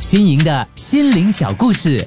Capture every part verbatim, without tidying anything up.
新颖的心灵小故事。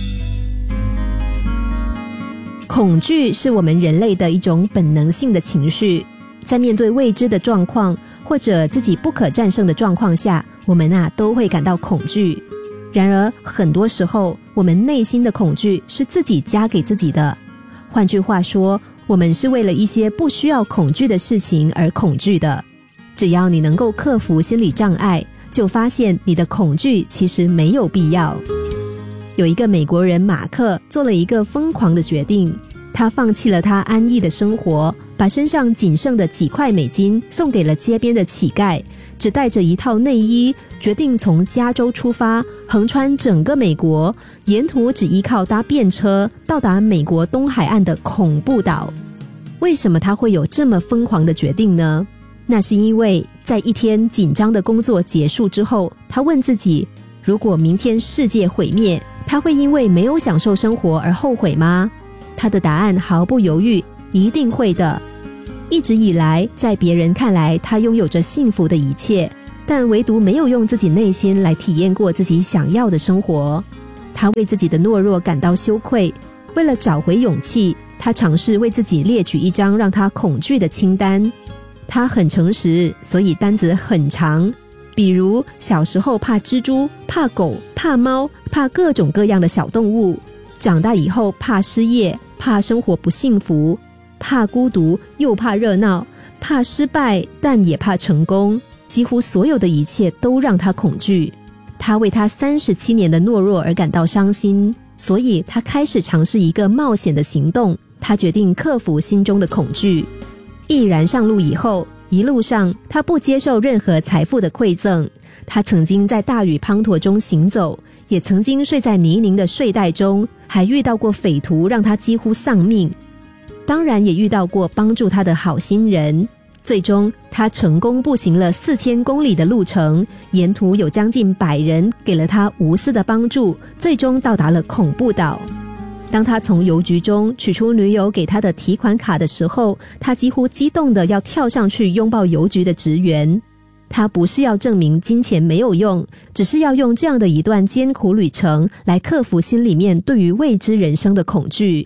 恐惧是我们人类的一种本能性的情绪，在面对未知的状况或者自己不可战胜的状况下，我们啊都会感到恐惧。然而很多时候，我们内心的恐惧是自己加给自己的。换句话说，我们是为了一些不需要恐惧的事情而恐惧的。只要你能够克服心理障碍，就发现你的恐惧其实没有必要。有一个美国人马克做了一个疯狂的决定，他放弃了他安逸的生活，把身上仅剩的几块美金送给了街边的乞丐，只带着一套内衣，决定从加州出发，横穿整个美国，沿途只依靠搭便车到达美国东海岸的恐怖岛。为什么他会有这么疯狂的决定呢？那是因为在一天紧张的工作结束之后，他问自己，如果明天世界毁灭，他会因为没有享受生活而后悔吗？他的答案毫不犹豫，一定会的。一直以来，在别人看来，他拥有着幸福的一切，但唯独没有用自己内心来体验过自己想要的生活。他为自己的懦弱感到羞愧，为了找回勇气，他尝试为自己列举一张让他恐惧的清单。他很诚实，所以单子很长，比如小时候怕蜘蛛、怕狗、怕猫、怕各种各样的小动物，长大以后怕失业、怕生活不幸福、怕孤独又怕热闹、怕失败但也怕成功，几乎所有的一切都让他恐惧。他为他三十七年的懦弱而感到伤心，所以他开始尝试一个冒险的行动。他决定克服心中的恐惧。毅然上路以后，一路上他不接受任何财富的馈赠。他曾经在大雨滂沱中行走，也曾经睡在泥泞的睡袋中，还遇到过匪徒让他几乎丧命。当然也遇到过帮助他的好心人。最终他成功步行了四千公里的路程，沿途有将近百人给了他无私的帮助，最终到达了恐怖岛。当他从邮局中取出女友给他的提款卡的时候，他几乎激动地要跳上去拥抱邮局的职员。他不是要证明金钱没有用，只是要用这样的一段艰苦旅程来克服心里面对于未知人生的恐惧。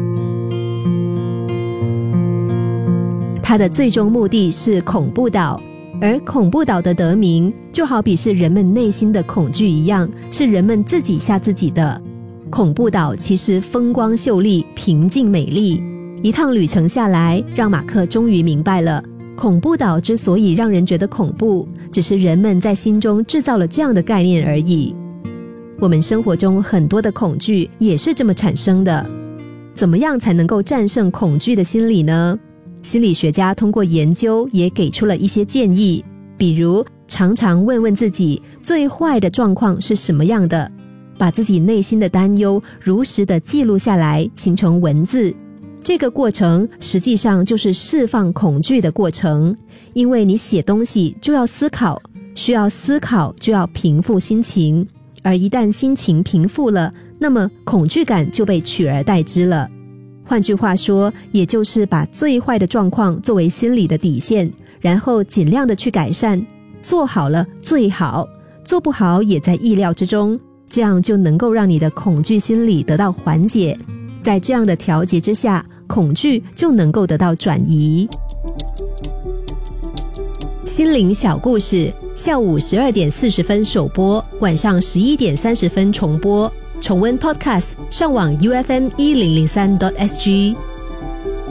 他的最终目的是恐怖岛，而恐怖岛的得名就好比是人们内心的恐惧一样，是人们自己吓自己的。恐怖岛其实风光秀丽，平静美丽。一趟旅程下来，让马克终于明白了，恐怖岛之所以让人觉得恐怖，只是人们在心中制造了这样的概念而已。我们生活中很多的恐惧也是这么产生的。怎么样才能够战胜恐惧的心理呢？心理学家通过研究也给出了一些建议，比如常常问问自己最坏的状况是什么样的，把自己内心的担忧如实的记录下来，形成文字。这个过程实际上就是释放恐惧的过程，因为你写东西就要思考，需要思考就要平复心情，而一旦心情平复了，那么恐惧感就被取而代之了。换句话说，也就是把最坏的状况作为心理的底线，然后尽量的去改善，做好了最好，做不好也在意料之中，这样就能够让你的恐惧心理得到缓解。在这样的调节之下，恐惧就能够得到转移。心灵小故事，下午十二点四十分首播，晚上十一点三十分重播。重温 Podcast， 上网 U F M 一零零三 点 S G。